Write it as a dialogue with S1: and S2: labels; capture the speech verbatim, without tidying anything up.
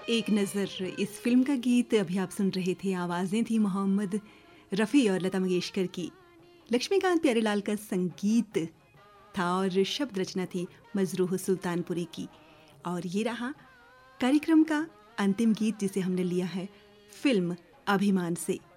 S1: एक नज़र इस फिल्म का गीत अभी आप सुन रहे थे। आवाज़ें थी मोहम्मद रफ़ी और लता मंगेशकर की, लक्ष्मीकांत प्यारेलाल का संगीत था और शब्द रचना थी मजरूह सुल्तानपुरी की। और ये रहा कार्यक्रम का अंतिम गीत जिसे हमने लिया है फिल्म अभिमान से।